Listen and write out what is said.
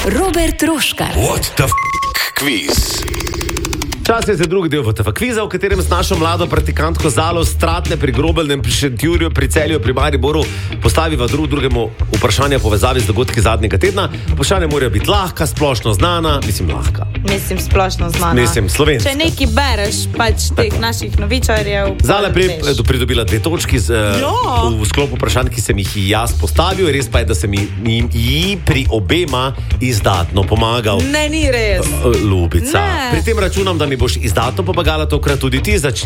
Robert Troškar. What the quiz? Čas je za drugi del VTF kviza, v katerem s našo mlado praktikantko Zalo Stratne pri Grobelnem, pri Šentjurju, pri Celju, pri Mariboru postaviva drugemu vprašanja povezavi z dogodki zadnjega tedna. Vprašanja morajo biti lahka, splošno znana, lahka. Mislim, splošno znana. Slovenska. Če nekaj bereš, pač teh naših novičarjev. Zala je pridobila 2 točki v sklopu vprašanj, ki sem jih jaz postavil. Res pa je, da sem ji pri obema izdatno pomagal. Ne, ni res. Ljubica. Ne. Pri tem računam, da mi boš izdatno pomagala tokrat tudi ti.